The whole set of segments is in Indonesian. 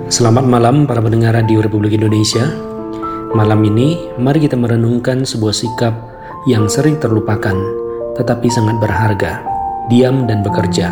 Selamat malam para pendengar Radio Republik Indonesia. Malam ini mari kita merenungkan sebuah sikap yang sering terlupakan tetapi sangat berharga, diam dan bekerja.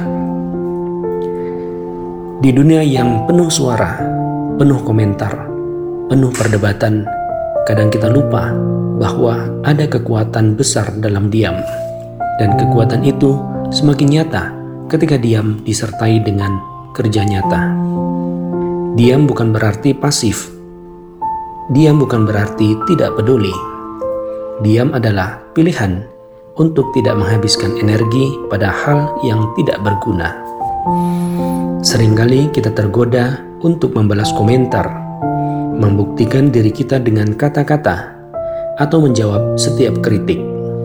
Di dunia yang penuh suara, penuh komentar, penuh perdebatan, kadang kita lupa bahwa ada kekuatan besar dalam diam. Dan kekuatan itu semakin nyata ketika diam disertai dengan kerja nyata. Diam bukan berarti pasif. Diam bukan berarti tidak peduli. Diam adalah pilihan untuk tidak menghabiskan energi pada hal yang tidak berguna. Seringkali kita tergoda untuk membalas komentar, membuktikan diri kita dengan kata-kata, atau menjawab setiap kritik.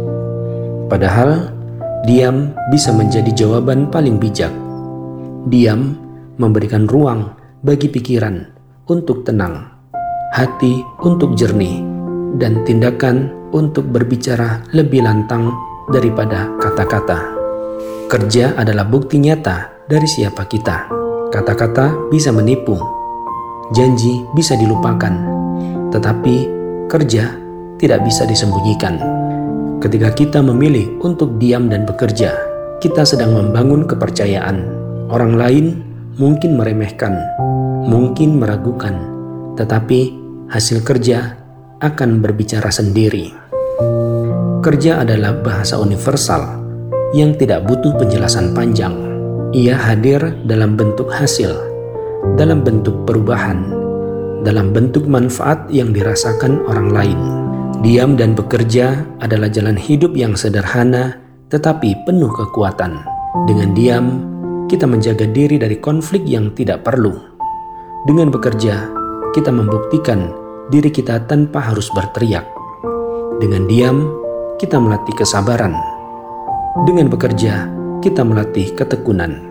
Padahal, diam bisa menjadi jawaban paling bijak. Diam memberikan ruang bagi pikiran untuk tenang, hati untuk jernih, dan tindakan untuk berbicara lebih lantang daripada kata-kata. Kerja adalah bukti nyata dari siapa kita. Kata-kata bisa menipu, janji bisa dilupakan, tetapi kerja tidak bisa disembunyikan. Ketika kita memilih untuk diam dan bekerja, kita sedang membangun kepercayaan. Orang lain mungkin meremehkan, mungkin meragukan, tetapi hasil kerja akan berbicara sendiri. Kerja adalah bahasa universal yang tidak butuh penjelasan panjang. Ia hadir dalam bentuk hasil, dalam bentuk perubahan, dalam bentuk manfaat yang dirasakan orang lain. Diam dan bekerja adalah jalan hidup yang sederhana tetapi penuh kekuatan. Dengan diam, kita menjaga diri dari konflik yang tidak perlu. Dengan bekerja, kita membuktikan diri kita tanpa harus berteriak. Dengan diam, kita melatih kesabaran. Dengan bekerja, kita melatih ketekunan.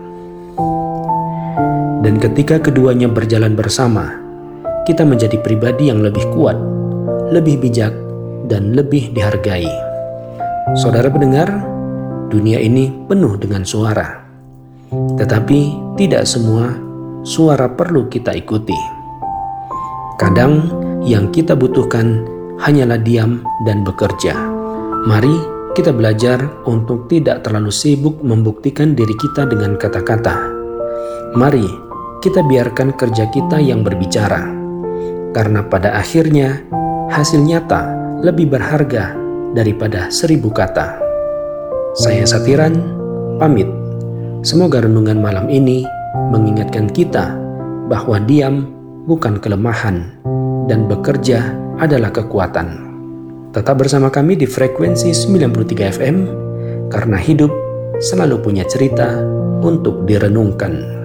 Dan ketika keduanya berjalan bersama, kita menjadi pribadi yang lebih kuat, lebih bijak, dan lebih dihargai. Saudara pendengar, dunia ini penuh dengan suara. Tetapi tidak semua suara perlu kita ikuti. Kadang yang kita butuhkan hanyalah diam dan bekerja. Mari kita belajar untuk tidak terlalu sibuk membuktikan diri kita dengan kata-kata. Mari kita biarkan kerja kita yang berbicara. Karena pada akhirnya hasil nyata lebih berharga daripada 1000 kata. Saya Satiran, pamit. Semoga renungan malam ini mengingatkan kita bahwa diam bukan kelemahan dan bekerja adalah kekuatan. Tetap bersama kami di frekuensi 93 FM karena hidup selalu punya cerita untuk direnungkan.